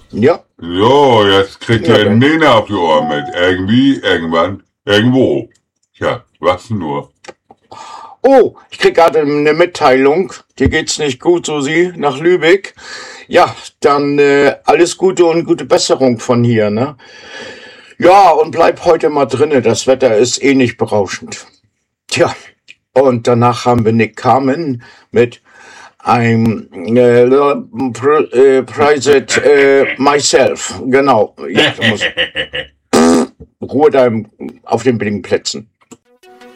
Ja, So, jetzt kriegt ja ihr denn. Nena auf die Ohren mit. Irgendwie, irgendwann, irgendwo. Tja, was nur. Oh, ich krieg gerade eine Mitteilung. Dir geht's nicht gut, Susi, nach Lübeck. Ja, dann alles Gute und gute Besserung von hier, ne? Ja, und bleib heute mal drinne. Das Wetter ist eh nicht berauschend. Tja, und danach haben wir Nick Carmen mit I'm Private Myself. Genau. Ja, da muss Ruhe da auf den billigen Plätzen.